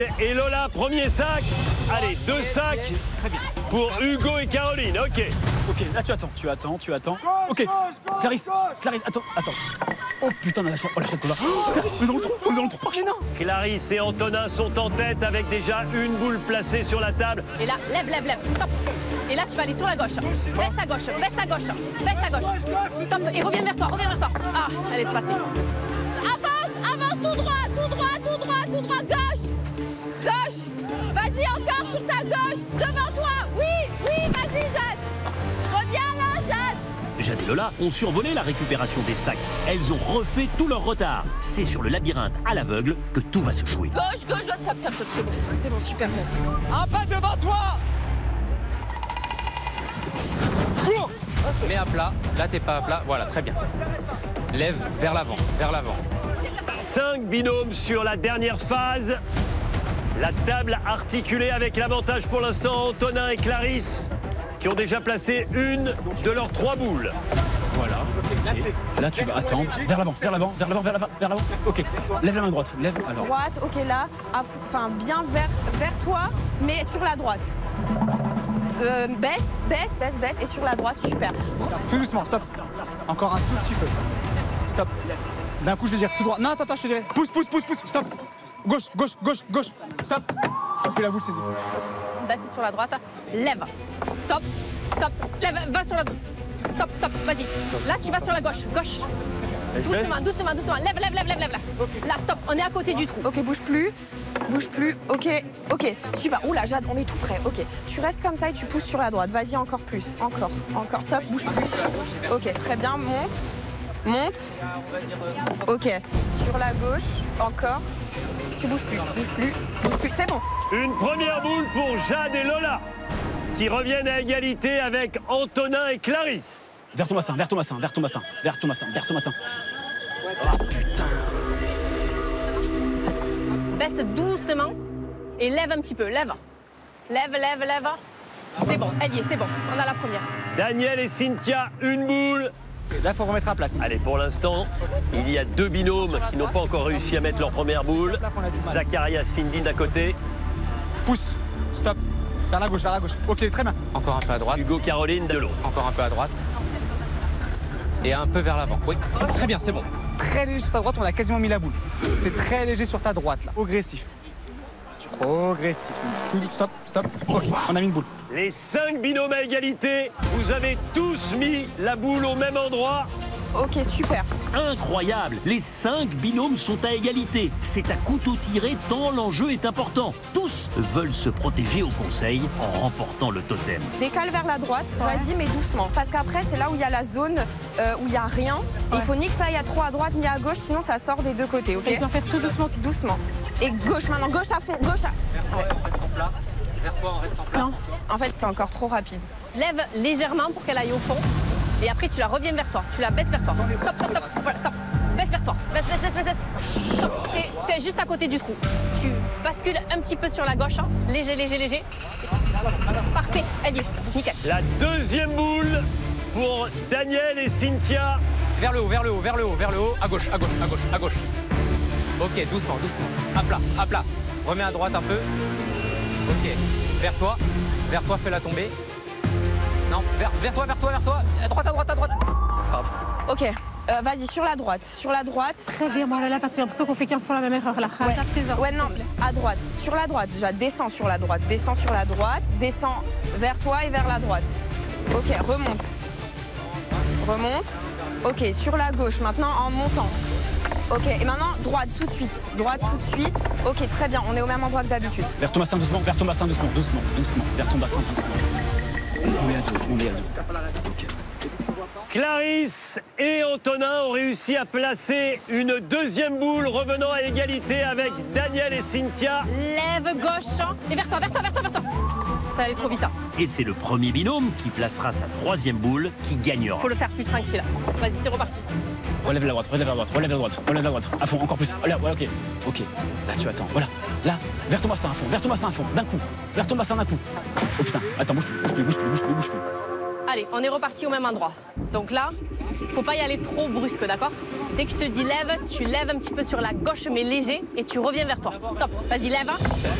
Et Lola, premier sac. Allez, 2 sacs. Très bien. Pour Hugo et Caroline, ok. Ok, là tu attends. Ok, Clarisse, attends. Oh putain, on a la chatte, Lola. Clarisse, on est dans le trou par chance. Clarisse et Antonin sont en tête avec déjà une boule placée sur la table. Et là, lève, stop. Et là, tu vas aller sur la gauche. Baisse à gauche. Stop, et reviens vers toi. Ah, elle est placée. Avance, tout droit, gauche. Vas-y, encore sur ta gauche, devant toi. Oui, vas-y, Jade. Reviens là, Jade. Jade et Lola ont survolé la récupération des sacs. Elles ont refait tout leur retard. C'est sur le labyrinthe à l'aveugle que tout va se jouer. Gauche, stop, c'est bon, super. Un pas devant toi. Cours. Mets à plat, là t'es pas à plat, voilà, très bien. Lève vers l'avant. 5 binômes sur la dernière phase. La table articulée avec l'avantage pour l'instant Antonin et Clarisse qui ont déjà placé une de leurs 3 boules. Voilà. Okay. Là tu vas attendre. Vers l'avant. Ok. Lève la main droite. Lève alors. Droite, ok là. Enfin bien vers toi, mais sur la droite. Baisse et sur la droite, super. Tout doucement, stop. Encore un tout petit peu. Stop. D'un coup je vais dire tout droit. Non, attends, je te dirais. Pousse. Stop. Gauche. Stop. Je fais la boule, c'est dit. Baisse sur la droite. Lève. Stop. Lève, va sur la droite. Stop, vas-y. Là, tu vas sur la gauche. Doucement. Lève. Là, stop, on est à côté du trou. Ok, bouge plus. Ok. Super. Oula, Jade, on est tout près. Ok. Tu restes comme ça et tu pousses sur la droite. Vas-y, encore plus. Encore. Stop, bouge plus. Ok, très bien. Monte. Ok. Sur la gauche. Encore. Tu bouges plus. C'est bon. Une première boule pour Jade et Lola qui reviennent à égalité avec Antonin et Clarisse. Vers ton bassin. Ah putain. Baisse doucement et lève un petit peu. Lève. C'est bon, elle y est, c'est bon. On a la première. Daniel et Cynthia, une boule. Là, il faut remettre à place. Allez, pour l'instant, il y a 2 binômes qui n'ont pas encore réussi à mettre leur première boule. Zacharia, Cindy d'un côté. Pousse. Stop. Vers la gauche. Ok, très bien. Encore un peu à droite. Hugo, Caroline de l'autre. Encore un peu à droite. Et un peu vers l'avant. Oui, très bien, c'est bon. Très léger sur ta droite, on a quasiment mis la boule. C'est très léger sur ta droite, là. Progressif, Cindy. Stop. Ok, on a mis une boule. Les 5 binômes à égalité, vous avez tous mis la boule au même endroit. Ok, super. Incroyable! Les 5 binômes sont à égalité. C'est à couteau tiré tant l'enjeu est important. Tous veulent se protéger au conseil en remportant le totem. Décale vers la droite, vas-y, mais doucement. Parce qu'après, c'est là où il y a la zone où il n'y a rien. Et il faut ni que ça aille à trop à droite ni à gauche, sinon ça sort des deux côtés, ok? Tu dois faire tout doucement. Et gauche maintenant, gauche à fond, gauche à... Vers toi, on reste en plat. Non, en fait, c'est encore trop rapide. Lève légèrement pour qu'elle aille au fond. Et après, tu la reviens vers toi. Tu la baisses vers toi. Stop. Voilà, stop. Baisse vers toi. Baisse. Stop. T'es juste à côté du trou. Tu bascules un petit peu sur la gauche. Hein. Léger. Parfait. Elle y est. Nickel. La deuxième boule pour Daniel et Cynthia. Vers le haut. À gauche. Ok, doucement. À plat. Remets à droite un peu. Ok. Vers toi, fais-la tomber. Non, vers toi. À droite. Ok, vas-y, sur la droite. Très bien, moi là, parce que j'ai l'impression qu'on fait 15 fois la même erreur là. Ouais, non, à droite. Sur la droite, déjà, descends sur la droite. Descends vers toi et vers la droite. Ok, remonte. Ok, sur la gauche, maintenant en montant. Ok, et maintenant, droite tout de suite. Ok, très bien, on est au même endroit que d'habitude. Vers ton bassin, doucement. Vers ton bassin, doucement. Vers ton bassin, doucement. On est à deux. Okay. Clarisse et Antonin ont réussi à placer une deuxième boule revenant à égalité avec Daniel et Cynthia. Lève gauche et vers toi. Ça allait trop vite. Hein. Et c'est le premier binôme qui placera sa 3e boule qui gagnera. Faut le faire plus tranquille. Vas-y, c'est reparti. Relève la droite. À fond, encore plus. Là, ouais, ok. Là, tu attends. Voilà. Là, vers ton bassin à fond. D'un coup. Vers ton bassin d'un coup. Oh putain. Attends, bouge plus. Allez, on est reparti au même endroit. Donc là, faut pas y aller trop brusque, d'accord? Dès que je te dis lève, tu lèves un petit peu sur la gauche, mais léger, et tu reviens vers toi. Stop. Vas-y, lève.